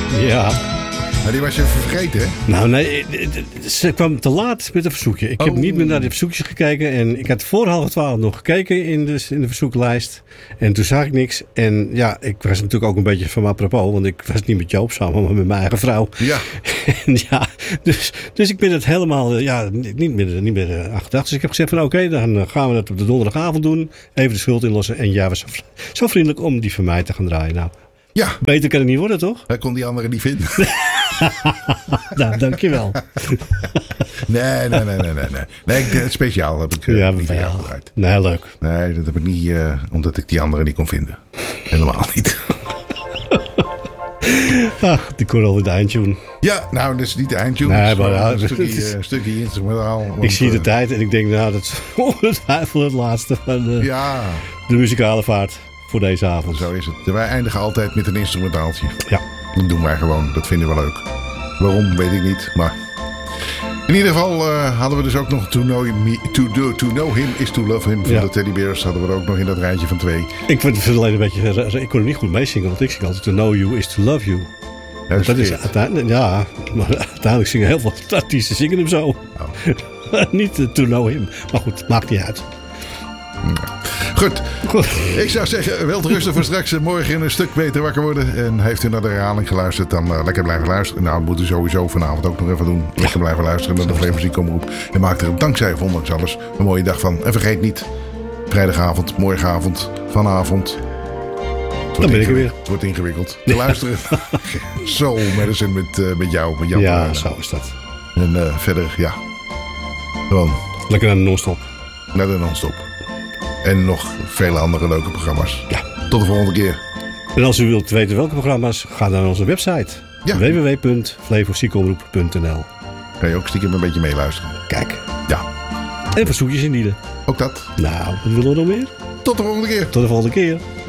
Ja. Maar die was je vergeten, hè? Nou nee, ze kwam te laat met een verzoekje. Ik heb niet meer naar de verzoekjes gekeken. En ik had voor 11:30 nog gekeken in de verzoeklijst. En toen zag ik niks. En ja, ik was natuurlijk ook een beetje van apropos. Want ik was niet met Joop samen, maar met mijn eigen vrouw. Ja. En ja, dus ik ben het helemaal niet meer achterdacht. Dus ik heb gezegd van oké, dan gaan we dat op de donderdagavond doen. Even de schuld inlossen. En ja, was zo vriendelijk om die van mij te gaan draaien. Nou, Ja. beter kan het niet worden, toch? Dat kon die andere niet vinden. Nou, dankjewel. Nee. Nee, speciaal heb ik niet voor jou gedraaid. Nee, leuk. Nee, dat heb ik niet omdat ik die andere niet kon vinden. Helemaal niet. Ach, die kon al in de eindtune. Ja, nou, dat is niet de eindtune. Nee, maar ja, een stukje instrumentaal. Want, ik zie de tijd en ik denk, nou, dat is ongetwijfeld het laatste van de muzikale vaart voor deze avond. Zo is het. Wij eindigen altijd met een instrumentaaltje. Ja. Dat doen wij gewoon. Dat vinden we leuk. Waarom, weet ik niet. Maar in ieder geval hadden we dus ook nog To Know Him Is To Love Him van de Teddy Bears. Hadden we er ook nog in dat rijtje van 2. Ik vind het alleen een beetje... Ik kon er niet goed meezingen, want ik zing altijd To Know You Is To Love You. Ja, dat is uiteindelijk... Ja, maar uiteindelijk zingen heel veel artiesten zingen hem zo. Oh. Niet To Know Him. Maar goed, maakt niet uit. Goed. Ik zou zeggen, wel te rusten voor straks. Morgen een stuk beter wakker worden. En heeft u naar de herhaling geluisterd, dan lekker blijven luisteren. Nou, moet u sowieso vanavond ook nog even doen. Lekker blijven luisteren naar de Flevomuziek-omroep. En maak er dankzij, ondanks alles, een mooie dag van. En vergeet niet, vrijdagavond, morgenavond, vanavond. Dan ben ik er weer. Het wordt ingewikkeld. Te luisteren. Soul Medicine met jou. Met Jan. Ja, zo is dat. En verder, ja. Gewoon. Lekker naar de non-stop. Naar de non-stop. En nog vele andere leuke programma's. Ja. Tot de volgende keer. En als u wilt weten welke programma's, ga naar onze website. Ja. www.flevomuziek.nl. Kan je ook stiekem een beetje meeluisteren. Kijk. Ja. En verzoekjes indienen. Ook dat. Nou, wat willen we nog meer? Tot de volgende keer. Tot de volgende keer.